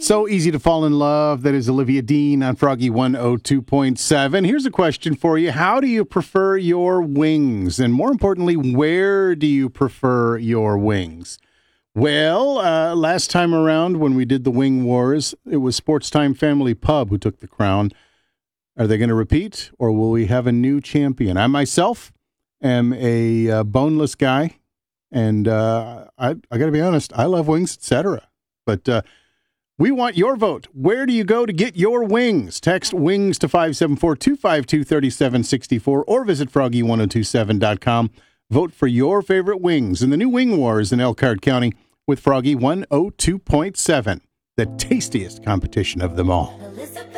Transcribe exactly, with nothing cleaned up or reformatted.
So easy to fall in love. That is Olivia Dean on Froggy one oh two point seven. Here's a question for you. How do you prefer your wings? And more importantly, where do you prefer your wings? Well, uh, last time around when we did the Wing Wars, it was Sports Time Family Pub who took the crown. Are they going to repeat, or will we have a new champion? I myself am a uh, boneless guy, and uh, I, I got to be honest, I love wings, et cetera. But uh, we want your vote. Where do you go to get your wings? Text WINGS to five seven four, two five two, three seven six four or visit froggy one oh two seven dot com. Vote for your favorite wings in the new Wing Wars in Elkhart County with Froggy one oh two point seven, the tastiest competition of them all.